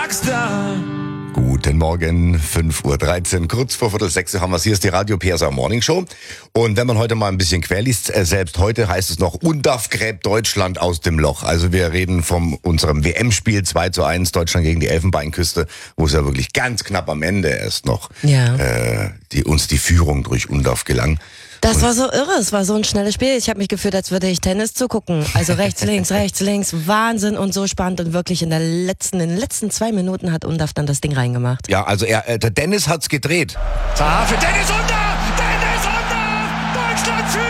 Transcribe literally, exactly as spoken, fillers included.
Rockstar. Guten Morgen, fünf Uhr dreizehn, kurz vor Viertel sechs haben wir es. Hier ist die Radio P S A Morning Show. Und wenn man heute mal ein bisschen quer liest, äh, selbst heute heißt es noch, UNDAF gräbt Deutschland aus dem Loch. Also wir reden von unserem W M-Spiel zwei zu eins, Deutschland gegen die Elfenbeinküste, wo es ja wirklich ganz knapp am Ende erst noch Ja. äh, die, uns die Führung durch UNDAF gelang. Das war so irre, es war so ein schnelles Spiel. Ich habe mich gefühlt, als würde ich Tennis zugucken. Also rechts, links, rechts, links, Wahnsinn und so spannend. Und wirklich in der letzten, in den letzten zwei Minuten hat UNDAF dann das Ding reingemacht. Ja, also er, äh, der Dennis hat's gedreht. Zaha für Dennis Undaff! Dennis Undaff! Deutschland führt!